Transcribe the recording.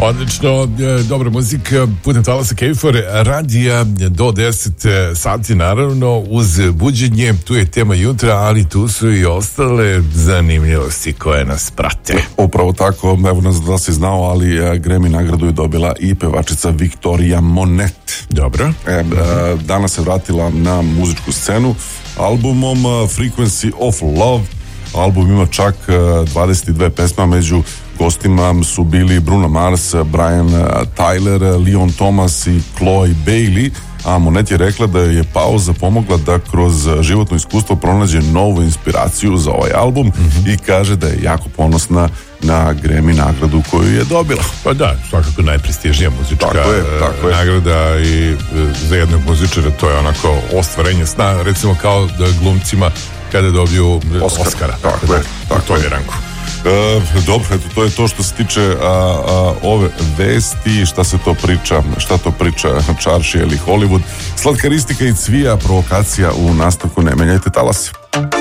Odlično, dobra muzika putem talasa KFOR radija do 10 sati, naravno uz buđenje, tu je tema jutra, ali tu su i ostale zanimljivosti koje nas prate. Upravo tako, evo nas da si znao, ali Grammy nagradu je dobila i pevačica Victoria Monet. Dobro. Danas se vratila na muzičku scenu albumom Frequency of Love. Album ima čak 22 pesma, među gostima su bili Bruno Mars, Brian Tyler, Leon Thomas i Chloe Bailey, a Monet je rekla da je pauza pomogla da kroz životno iskustvo pronađe novu inspiraciju za ovaj album i kaže da je jako ponosna na Grammy nagradu koju je dobila. Pa da, svakako najprestižnija muzička nagrada i za jednog muzičara to je onako ostvarenje sna, recimo kao glumcima kada dobiju Oscara. To je ranku. Dobro, eto, to je to što se tiče ove vesti, šta to priča čaršija ili Hollywood. Slatkaristika i cvija, provokacija u nastavku, ne menjajte talase.